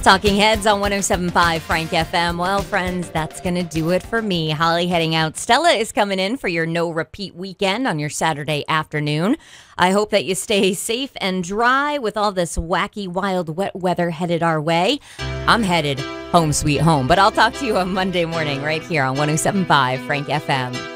Talking Heads on 107.5 Frank FM. Well, friends, that's going to do it for me. Holly heading out. Stella is coming in for your no repeat weekend on your Saturday afternoon. I hope that you stay safe and dry with all this wacky, wild, wet weather headed our way. I'm headed home sweet home, but I'll talk to you on Monday morning right here on 107.5 Frank FM.